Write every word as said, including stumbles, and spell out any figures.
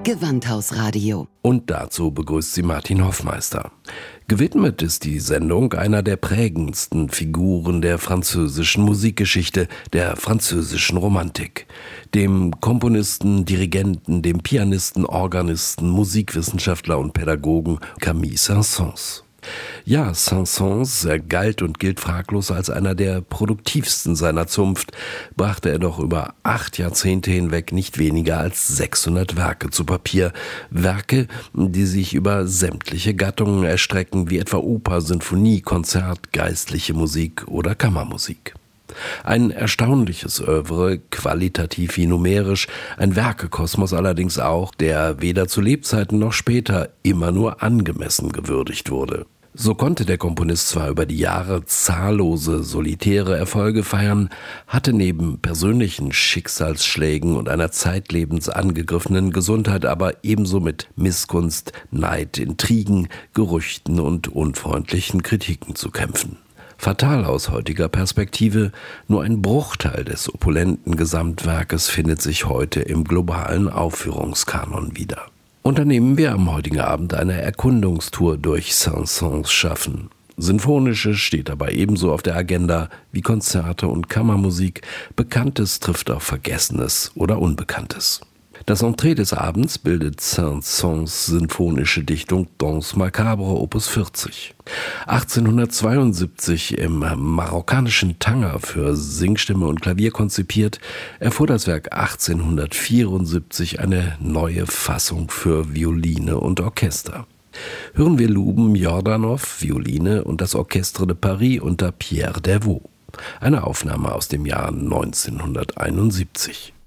Gewandhausradio. Und dazu begrüßt sie Martin Hoffmeister. Gewidmet ist die Sendung einer der prägendsten Figuren der französischen Musikgeschichte, der französischen Romantik. Dem Komponisten, Dirigenten, dem Pianisten, Organisten, Musikwissenschaftler und Pädagogen Camille Saint-Saëns. Ja, Saint-Saëns, er galt und gilt fraglos als einer der produktivsten seiner Zunft, brachte er doch über acht Jahrzehnte hinweg nicht weniger als sechshundert Werke zu Papier. Werke, die sich über sämtliche Gattungen erstrecken, wie etwa Oper, Sinfonie, Konzert, geistliche Musik oder Kammermusik. Ein erstaunliches Œuvre, qualitativ wie numerisch, ein Werkekosmos allerdings auch, der weder zu Lebzeiten noch später immer nur angemessen gewürdigt wurde. So konnte der Komponist zwar über die Jahre zahllose, solitäre Erfolge feiern, hatte neben persönlichen Schicksalsschlägen und einer zeitlebens angegriffenen Gesundheit aber ebenso mit Missgunst, Neid, Intrigen, Gerüchten und unfreundlichen Kritiken zu kämpfen. Fatal aus heutiger Perspektive, nur ein Bruchteil des opulenten Gesamtwerkes findet sich heute im globalen Aufführungskanon wieder. Unternehmen wir am heutigen Abend eine Erkundungstour durch Saint-Saëns Schaffen. Sinfonisches steht dabei ebenso auf der Agenda wie Konzerte und Kammermusik, Bekanntes trifft auf Vergessenes oder Unbekanntes. Das Entree des Abends bildet Saint-Saëns sinfonische Dichtung Danse macabre Opus vierzig. achtzehnhundertzweiundsiebzig im marokkanischen Tanger für Singstimme und Klavier konzipiert, erfuhr das Werk achtzehnhundertvierundsiebzig eine neue Fassung für Violine und Orchester. Hören wir Louben Jordanov, Violine und das Orchestre de Paris unter Pierre Dervaux. Eine Aufnahme aus dem Jahr neunzehnhunderteinundsiebzig.